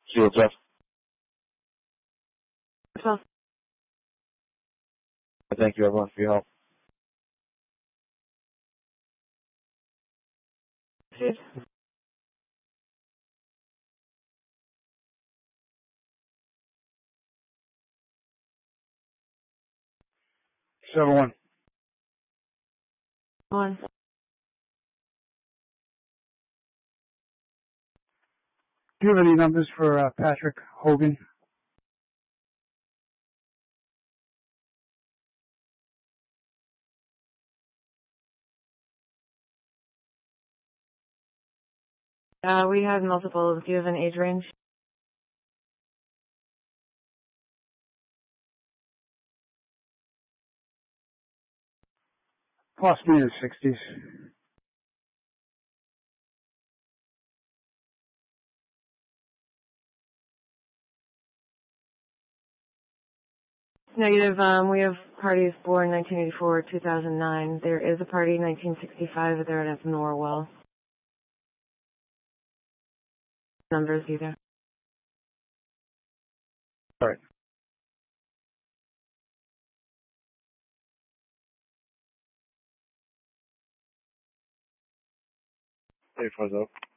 See what's up. So, Thank you, everyone, for your help. dude. 7-1. One. Do you have any numbers for Patrick Hogan? We have multiple. Do you have an age range? Possibly in his 60s. Negative. We have parties born 1984, 2009. There is a party 1965, but they're at Norwell. Numbers either. All right. Hey, what's up?